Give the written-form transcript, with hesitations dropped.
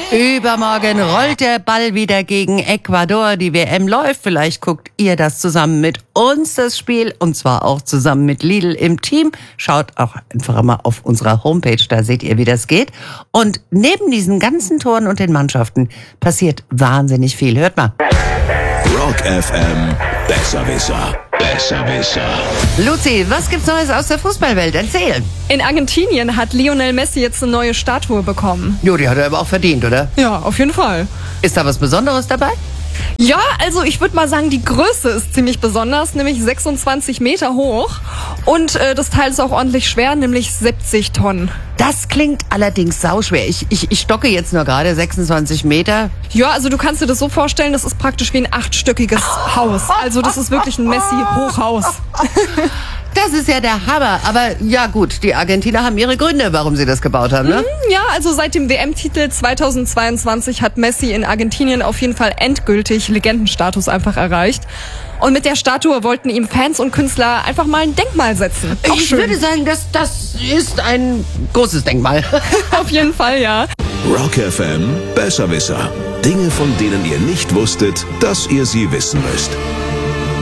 Übermorgen rollt der Ball wieder gegen Ecuador. Die WM läuft. Vielleicht guckt ihr das zusammen mit uns, das Spiel. Und zwar auch zusammen mit Lidl im Team. Schaut auch einfach mal auf unserer Homepage, da seht ihr, wie das geht. Und neben diesen ganzen Toren und den Mannschaften passiert wahnsinnig viel. Hört mal. Rock FM, Besserwisser. Besserwisser. Luzi, was gibt's Neues aus der Fußballwelt? Erzähl. In Argentinien hat Lionel Messi jetzt eine neue Statue bekommen. Jo, die hat er aber auch verdient, oder? Ja, auf jeden Fall. Ist da was Besonderes dabei? Ja, also ich würde mal sagen, die Größe ist ziemlich besonders, nämlich 26 Meter hoch. Und das Teil ist auch ordentlich schwer, nämlich 70 Tonnen. Das klingt allerdings sauschwer. Ich stocke jetzt nur gerade 26 Meter. Ja, also du kannst dir das so vorstellen, das ist praktisch wie ein 8-stöckiges Haus. Also das ist wirklich ein Messi-Hochhaus. Das ist ja der Hammer. Aber ja gut, die Argentinier haben ihre Gründe, warum sie das gebaut haben, ne? Ja, also seit dem WM-Titel 2022 hat Messi in Argentinien auf jeden Fall endgültig Legendenstatus einfach erreicht. Und mit der Statue wollten ihm Fans und Künstler einfach mal ein Denkmal setzen. Auch Ich schön. würde sagen, das ist ein großes Denkmal. Auf jeden Fall, ja. Rock FM, Besserwisser. Dinge, von denen ihr nicht wusstet, dass ihr sie wissen müsst.